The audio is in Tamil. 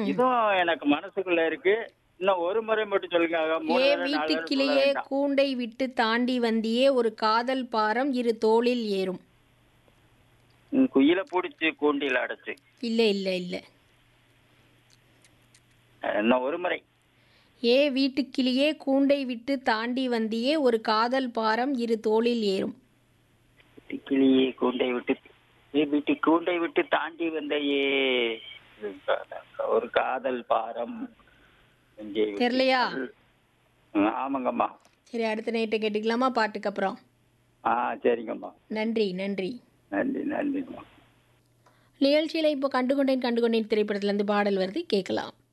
இதுவும் எனக்கு மனசுக்குள்ள இருக்கு. இன்னும் ஒரு முறை மட்டும் சொல்லுங்க. 3 ஏ தடவை 4 தடவை சொல்ல வீட்டுக்கிளியே வேண்டாம். கூண்டை விட்டு தாண்டி வந்தியே ஒரு காதல் பாரம் இரு தோளில் ஏறும். குயில புடிச்சு கூண்டில அடைச்சு. இல்ல இல்ல இல்ல. இன்னும் ஒரு முறை. ஏ வீட்டுக்கிளியே கூண்டை விட்டு தாண்டி வந்தியே ஒரு காதல் பாரம் இரு தோளில் ஏறும். கிளியே கூண்டை விட்டு வீட்டு கூண்டை விட்டு தாண்டி வந்த ஒரு காதல் பாரம் நெஞ்சை விட்டு. தெரியலையா? ஆமாங்கம்மா. சரி, அடுத்த நைட்டை கேட்டுக்கலாமா பாட்டுக்கு அப்புறம்? ஆ சரிங்கம்மா. நன்றி நன்றி. நன்றி நன்றிங்கம்மா. நிகழ்ச்சியில் இப்போ கண்டுகொண்டேன் கண்டுகொண்டேன் திரைப்படத்துலேருந்து பாடல் வருது, கேட்கலாம்.